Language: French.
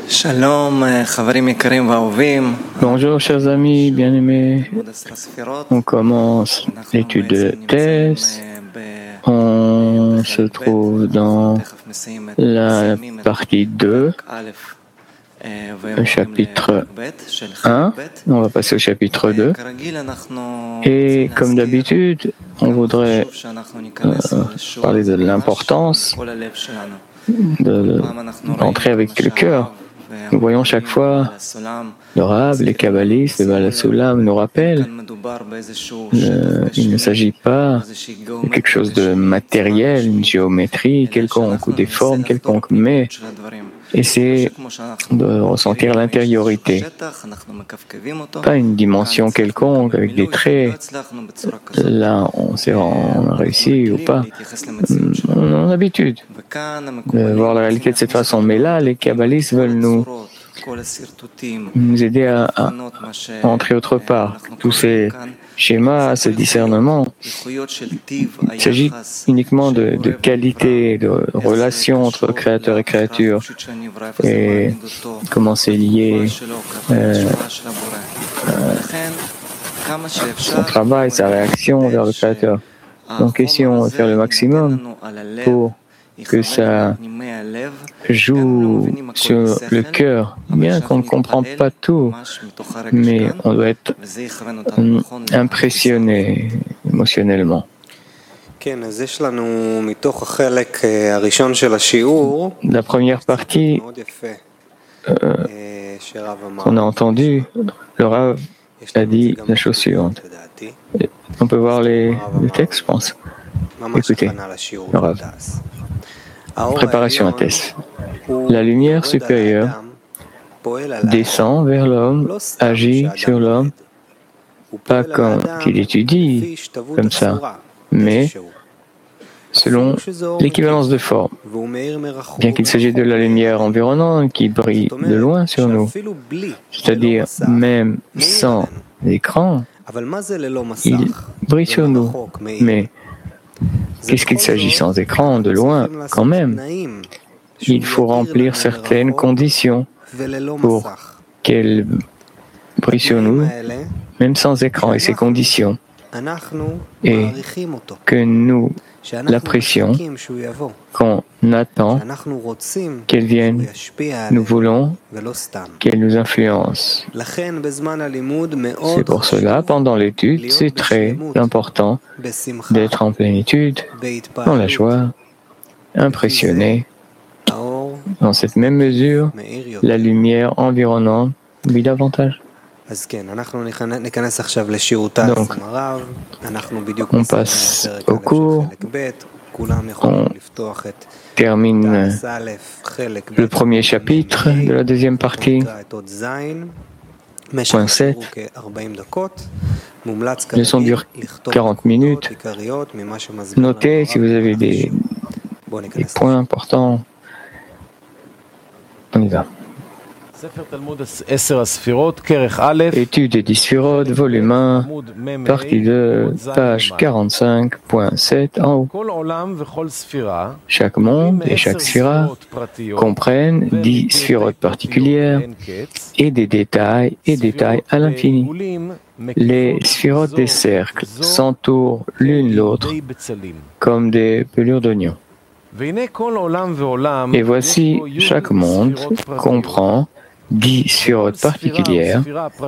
Bonjour chers amis bien-aimés, on commence l'étude de thèse, on se trouve dans la partie 2, le chapitre 1, on va passer au chapitre 2 et comme d'habitude on voudrait parler de l'importance d'entrer avec le cœur. Nous voyons chaque fois le Rav, les kabbalistes, le Baal HaSulam nous rappellent il ne s'agit pas de quelque chose de matériel, une géométrie quelconque ou des formes quelconques, mais essayer de ressentir l'intériorité, pas une dimension quelconque avec des traits. Là, on sait on a réussi ou pas. On a l'habitude de voir la réalité de cette façon. Mais là, les kabbalistes veulent nous aider à entrer autre part. Tous ces schémas, ce discernement, il s'agit uniquement de qualité, de relation entre créateur et créature, et comment c'est lié son travail, sa réaction vers le créateur. Donc essayons de faire le maximum pour que ça joue sur le cœur, bien qu'on ne comprend pas tout, mais on doit être impressionné émotionnellement. La première partie qu'on a entendue, le Rav a dit la chose suivante. On peut voir les textes, je pense. Écoutez, le Rav. Préparation à test. La lumière supérieure descend vers l'homme, agit sur l'homme, pas comme qu'il étudie comme ça, mais selon l'équivalence de forme. Bien qu'il s'agisse de la lumière environnante qui brille de loin sur nous, c'est-à-dire même sans écran, il brille sur nous. Mais qu'est-ce qu'il s'agit sans écran, de loin, quand même? Il faut remplir certaines conditions pour qu'elle brille sur nous, même sans écran, et ces conditions, et que nous l'apprécions, qu'on attend qu'elle vienne, nous voulons qu'elle nous influence. C'est pour cela, pendant l'étude, c'est très important d'être en plénitude, dans la joie, impressionné. Dans cette même mesure, la lumière environnante brille davantage. Donc, on passe au cours, on termine le premier chapitre de la deuxième partie, point 7. La leçon dure 40 minutes. Notez si vous avez des points importants. On y va. Étude des 10 Sphirot, volume 1, partie 2, page 45.7 en haut. Chaque monde et chaque sphira comprennent 10 Sphirot particulières et des détails à l'infini. Les Sphirot des cercles s'entourent l'une l'autre comme des pelures d'oignons. Et voici, chaque monde comprend 10 Sphirot particulières